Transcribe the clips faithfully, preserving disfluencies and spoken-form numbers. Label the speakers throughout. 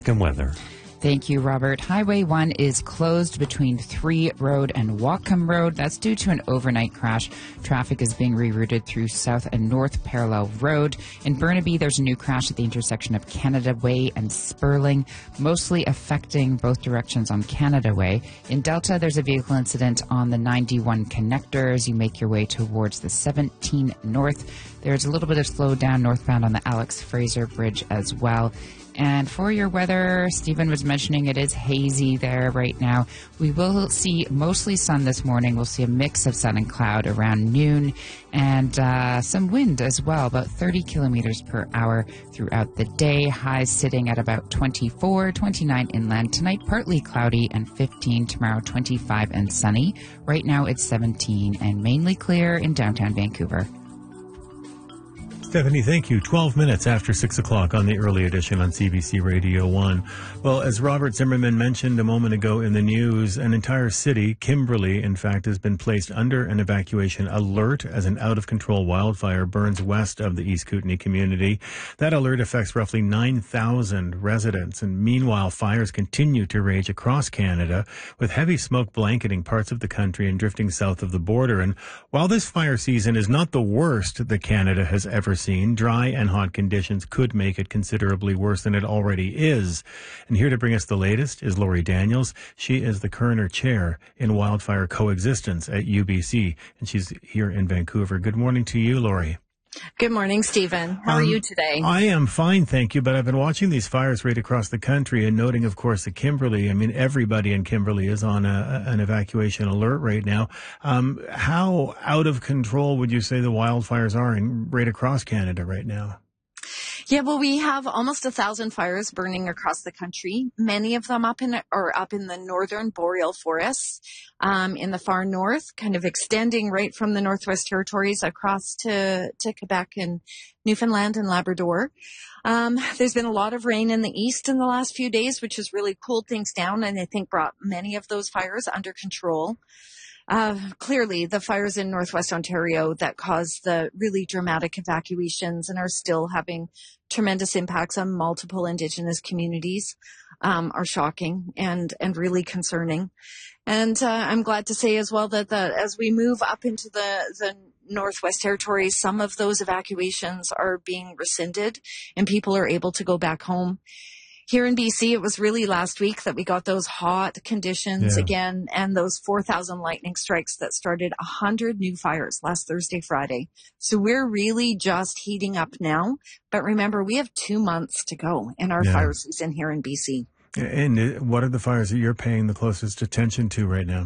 Speaker 1: And weather.
Speaker 2: Thank you, Robert. Highway one is closed between Three Road and Whatcom Road. That's due to an overnight crash. Traffic is being rerouted through South and North Parallel Road. In Burnaby, there's a new crash at the intersection of Canada Way and Sperling, mostly affecting both directions on Canada Way. In Delta, there's a vehicle incident on the ninety-one connector as you make your way towards the seventeen North. There's a little bit of slowdown northbound on the Alex Fraser Bridge as well. And for your weather, Stephen was mentioning it is hazy there right now. We will see mostly sun this morning. We'll see a mix of sun and cloud around noon and uh, some wind as well, about thirty kilometers per hour throughout the day. Highs sitting at about twenty-four, twenty-nine inland. Tonight, partly cloudy and fifteen. Tomorrow, twenty-five and sunny. Right now, it's seventeen and mainly clear in downtown Vancouver.
Speaker 3: Stephanie, thank you. twelve minutes after six o'clock on the early edition on C B C Radio one. Well, as Robert Zimmerman mentioned a moment ago in the news, an entire city, Kimberley, in fact, has been placed under an evacuation alert as an out-of-control wildfire burns west of the East Kootenay community. That alert affects roughly nine thousand residents, and meanwhile, fires continue to rage across Canada, with heavy smoke blanketing parts of the country and drifting south of the border. And while this fire season is not the worst that Canada has ever seen, dry and hot conditions could make it considerably worse than it already is. And here to bring us the latest is Lori Daniels. She is the Kerner Chair in Wildfire Coexistence at U B C, and she's here in Vancouver. Good morning to you, Lori.
Speaker 4: Good morning, Stephen. How
Speaker 3: um,
Speaker 4: are you today?
Speaker 3: I am fine, thank you, but I've been watching these fires right across the country and noting, of course, that Kimberley, I mean, everybody in Kimberley is on a, an evacuation alert right now. Um, how out of control would you say the wildfires are in, right across Canada right now?
Speaker 4: Yeah, well, we have almost a thousand fires burning across the country. Many of them up in or up in the northern boreal forests, um, in the far north, kind of extending right from the Northwest Territories across to to Quebec and Newfoundland and Labrador. Um, there's been a lot of rain in the east in the last few days, which has really cooled things down, and I think brought many of those fires under control. Uh, clearly, the fires in Northwest Ontario that caused the really dramatic evacuations and are still having tremendous impacts on multiple Indigenous communities um, are shocking and, and really concerning. And uh, I'm glad to say as well that the, as we move up into the, the Northwest Territories, some of those evacuations are being rescinded and people are able to go back home. Here in B C, it was really last week that we got those hot conditions yeah. again and those four thousand lightning strikes that started one hundred new fires last Thursday, Friday. So we're really just heating up now. But remember, we have two months to go in our yeah. fire season here in B C.
Speaker 3: And what are the fires that you're paying the closest attention to right now?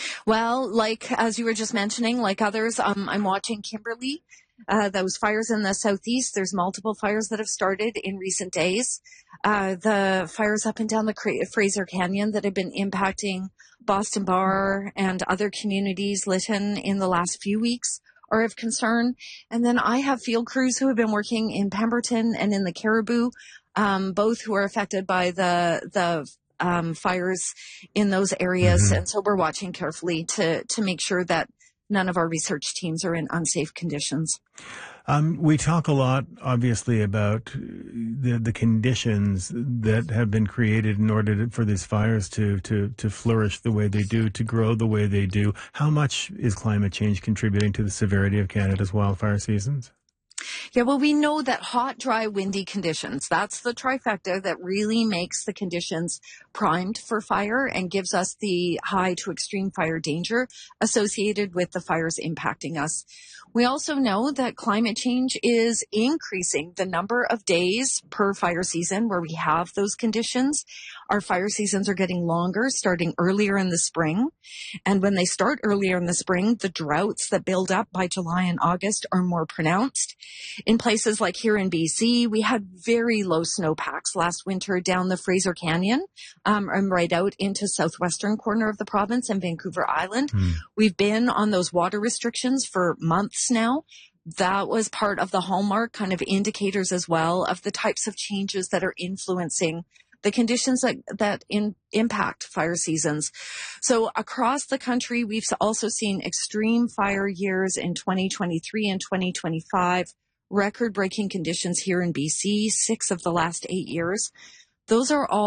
Speaker 4: Well, like as you were just mentioning, like others, um, I'm watching Kimberley. Uh, those fires in the southeast, there's multiple fires that have started in recent days. Uh, the fires up and down the Cra- Fraser Canyon that have been impacting Boston Bar and other communities, Lytton, in the last few weeks are of concern. And then I have field crews who have been working in Pemberton and in the Caribou, um, both who are affected by the, the, um, fires in those areas. Mm-hmm. And so we're watching carefully to, to make sure that none of our research teams are in unsafe conditions.
Speaker 3: Um, we talk a lot, obviously, about the the conditions that have been created in order to, for these fires to, to, to flourish the way they do, to grow the way they do. How much is climate change contributing to the severity of Canada's wildfire seasons?
Speaker 4: Yeah, well, we know that hot, dry, windy conditions, that's the trifecta that really makes the conditions primed for fire and gives us the high to extreme fire danger associated with the fires impacting us. We also know that climate change is increasing the number of days per fire season where we have those conditions. Our fire seasons are getting longer, starting earlier in the spring. And when they start earlier in the spring, the droughts that build up by July and August are more pronounced. In places like here in B C, we had very low snowpacks last winter down the Fraser Canyon, um, and right out into southwestern corner of the province and Vancouver Island. Mm. We've been on those water restrictions for months now. That was part of the hallmark kind of indicators as well of the types of changes that are influencing the conditions that, that in, impact fire seasons. So across the country, we've also seen extreme fire years in twenty twenty-three and twenty twenty-five, record-breaking conditions here in B C, six of the last eight years. those are all